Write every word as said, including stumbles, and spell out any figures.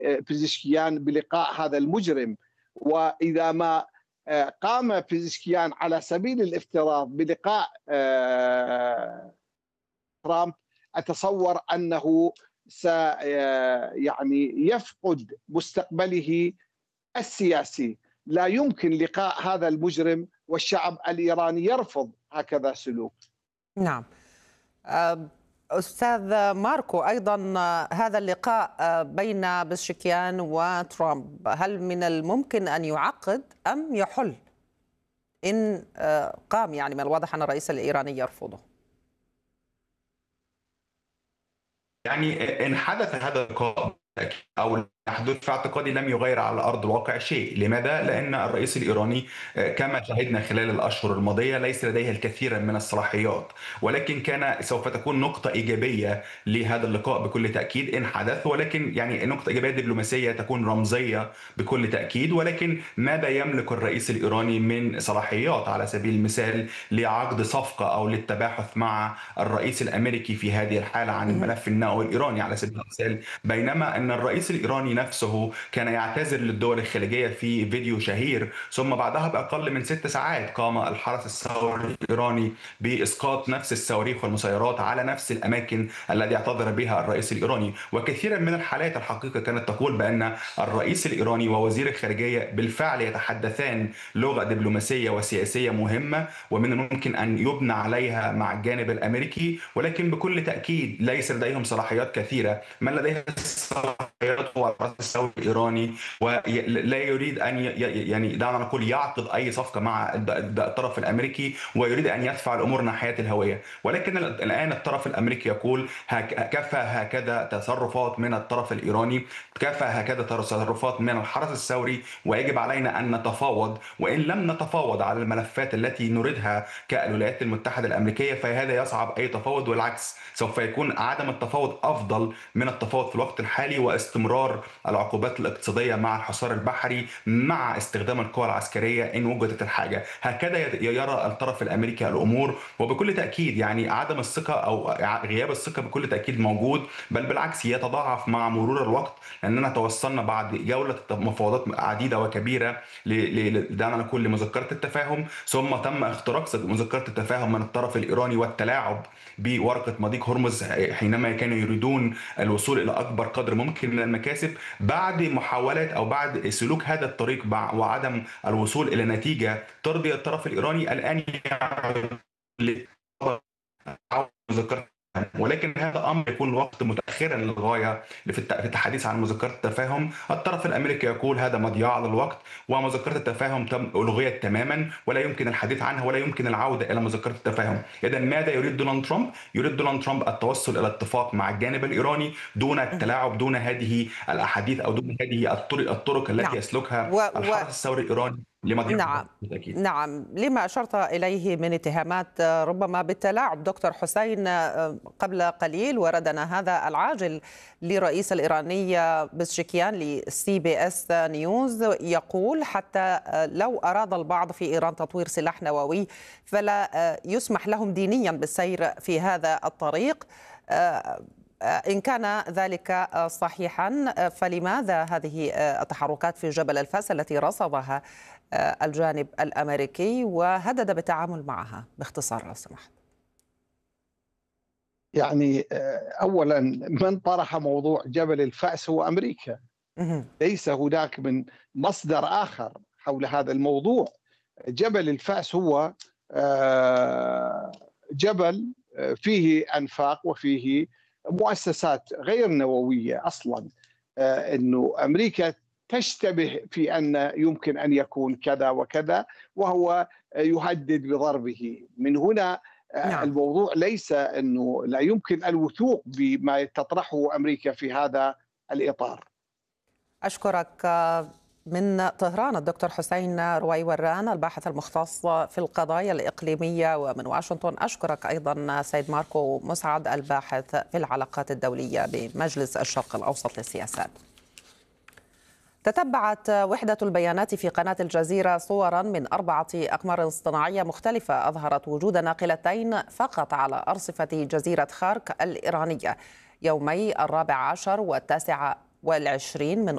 بيزشكيان بلقاء هذا المجرم، وإذا ما قام بيزشكيان على سبيل الافتراض بلقاء ترامب، أتصور أنه س يعني يفقد مستقبله السياسي. لا يمكن لقاء هذا المجرم والشعب الإيراني يرفض هكذا سلوك. نعم. أستاذ ماركو، أيضا هذا اللقاء بين بزشكيان وترامب هل من الممكن أن يعقد أم يحل إن قام؟ يعني من الواضح أن الرئيس الإيراني يرفضه. يعني إن حدث هذا اللقاء أو حدوث في اعتقادي لم يغير على أرض الواقع شيء. لماذا؟ لأن الرئيس الإيراني كما شاهدنا خلال الأشهر الماضية ليس لديه الكثير من الصلاحيات، ولكن كان سوف تكون نقطة إيجابية لهذا اللقاء بكل تأكيد إن حدث، ولكن يعني نقطة إيجابية دبلوماسية تكون رمزية بكل تأكيد. ولكن ماذا يملك الرئيس الإيراني من صلاحيات على سبيل المثال لعقد صفقة أو للتباحث مع الرئيس الأمريكي في هذه الحالة عن الملف النووي الإيراني على سبيل المثال، بينما أن الرئيس الإيراني نفسه كان يعتذر للدول الخليجية في فيديو شهير، ثم بعدها بأقل من ست ساعات قام الحرس الثوري الإيراني بإسقاط نفس الصواريخ والمسيرات على نفس الأماكن التي اعتذر بها الرئيس الإيراني. وكثيرا من الحالات الحقيقة كانت تقول بأن الرئيس الإيراني ووزير الخارجية بالفعل يتحدثان لغة دبلوماسية وسياسية مهمة ومن الممكن أن يبنى عليها مع الجانب الأمريكي، ولكن بكل تأكيد ليس لديهم صلاحيات كثيرة. من لديه صلاحيات هو الرئيس الثوري الإيراني، ولا يريد أن يعني دعنا نقول يعقد أي صفقة مع الطرف الأمريكي، ويريد أن يدفع الأمور ناحية الهوية. ولكن الآن الطرف الأمريكي يقول كفى هكذا تصرفات من الطرف الإيراني، كفى هكذا تصرفات من الحرس الثوري، ويجب علينا أن نتفاوض. وإن لم نتفاوض على الملفات التي نريدها كالولايات المتحدة الأمريكية فهذا يصعب أي تفاوض، والعكس سوف يكون عدم التفاوض أفضل من التفاوض في الوقت الحالي، واستمرار العقوبات الاقتصادية مع الحصار البحري مع استخدام القوى العسكرية إن وجدت الحاجة. هكذا يرى الطرف الأمريكي الأمور، وبكل تأكيد يعني عدم الثقة أو غياب الثقة بكل تأكيد موجود، بل بالعكس يتضاعف مع مرور الوقت، لأننا توصلنا بعد جولة مفاوضات عديدة وكبيرة دعنا نقول لمذكرة التفاهم، ثم تم اختراق مذكرة التفاهم من الطرف الإيراني والتلاعب بورقة مضيق هرمز حينما كانوا يريدون الوصول إلى أكبر قدر ممكن من المكاسب. بعد محاولات أو بعد سلوك هذا الطريق وعدم الوصول إلى نتيجة ترضي الطرف الإيراني، الآن مذكرة، ولكن هذا امر يكون الوقت متاخرا للغايه في التحديث عن مذكره التفاهم. الطرف الامريكي يقول هذا مضيعه للوقت، ومذكره التفاهم تم الغيت تماما ولا يمكن الحديث عنها ولا يمكن العوده الى مذكره التفاهم. اذا ماذا يريد دونالد ترامب؟ يريد دونالد ترامب التوصل الى اتفاق مع الجانب الايراني دون التلاعب، دون هذه الاحاديث او دون هذه الطرق الطرق التي نعم. يسلكها و... الحرس الثوري الايراني. نعم نعم لما أشرت إليه من اتهامات ربما بالتلاعب دكتور حسين. قبل قليل وردنا هذا العاجل لرئيس الإيراني بزشكيان لسي بي اس نيوز يقول حتى لو أراد البعض في إيران تطوير سلاح نووي فلا يسمح لهم دينيا بالسير في هذا الطريق. إن كان ذلك صحيحا فلماذا هذه التحركات في جبل الفاس التي رصدها الجانب الأمريكي وهدد بالتعامل معها؟ باختصار لو سمحت. يعني أولا من طرح موضوع جبل الفأس هو أمريكا، ليس هناك من مصدر آخر حول هذا الموضوع. جبل الفأس هو جبل فيه أنفاق وفيه مؤسسات غير نووية أصلا. أنه أمريكا تشتبه في أن يمكن أن يكون كذا وكذا وهو يهدد بضربه. من هنا نعم. الموضوع ليس أنه لا يمكن الوثوق بما تطرحه أمريكا في هذا الإطار. أشكرك. من طهران الدكتور حسين رويوران الباحث المختص في القضايا الإقليمية، ومن واشنطن أشكرك أيضا سيد ماركو مسعد الباحث في العلاقات الدولية بمجلس الشرق الأوسط للسياسات. تتبعت وحدة البيانات في قناة الجزيرة صورا من أربعة أقمار اصطناعية مختلفة أظهرت وجود ناقلتين فقط على أرصفة جزيرة خارك الإيرانية يومي الرابع عشر والتاسع والعشرين من